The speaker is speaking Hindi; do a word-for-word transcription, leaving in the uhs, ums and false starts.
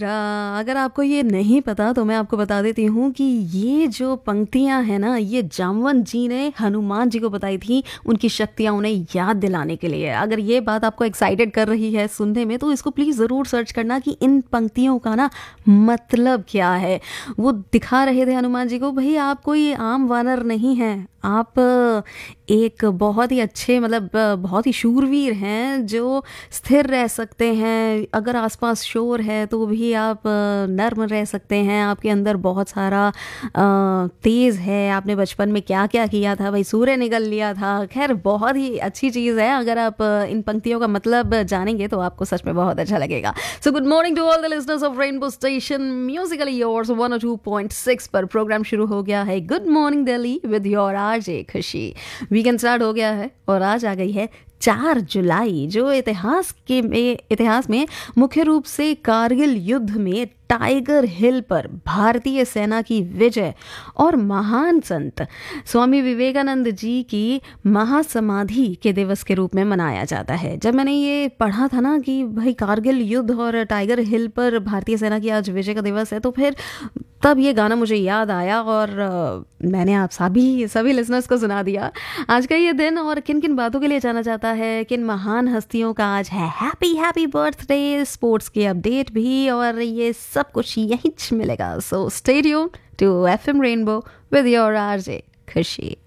मेरा। अगर आपको ये नहीं पता तो मैं आपको बता देती हूँ कि ये जो पंक्तियाँ हैं ना, ये जामवंत जी ने हनुमान जी को बताई थी, उनकी शक्तियाँ उन्हें याद दिलाने के लिए। अगर ये बात आपको एक्साइटेड कर रही है सुनने में तो इसको प्लीज़ ज़रूर सर्च करना कि इन पंक्तियों का ना मतलब क्या है। वो दिखा रहे थे हनुमान जी को, भाई आप कोई आम वानर नहीं हैं, आप एक बहुत ही अच्छे मतलब बहुत ही शूरवीर हैं जो स्थिर रह सकते हैं। अगर आसपास शोर है तो भी आप नर्म रह सकते हैं। आपके अंदर बहुत सारा तेज़ है। आपने बचपन में क्या क्या किया था, भाई सूर्य निगल लिया था। खैर बहुत ही अच्छी चीज़ है। अगर आप इन पंक्तियों का मतलब जानेंगे तो आपको सच में बहुत अच्छा लगेगा। So good morning to all the listeners of rainbow station Musically yours one O two point six पर प्रोग्राम शुरू हो गया है good morning Delhi with your RJ खुशी। वीकेंड स्टार्ट हो गया है और आज आ गई है चार जुलाई, जो इतिहास के में इतिहास में मुख्य रूप से कारगिल युद्ध में टाइगर हिल पर भारतीय सेना की विजय और महान संत स्वामी विवेकानंद जी की महासमाधि के दिवस के रूप में मनाया जाता है। जब मैंने ये पढ़ा था ना कि भाई कारगिल युद्ध और टाइगर हिल पर भारतीय सेना की आज विजय का दिवस है, तो फिर तब ये गाना मुझे याद आया और मैंने आप सभी सभी लिसनर्स को सुना दिया। आज का ये दिन और किन किन बातों के लिए जाना जाता है, किन महान हस्तियों का आज है हैप्पी हैप्पी बर्थडे, स्पोर्ट्स के अपडेट भी, और ये सब कुछ यहीं मिलेगा। So stay tuned to FM rainbow with your RJ खुशी।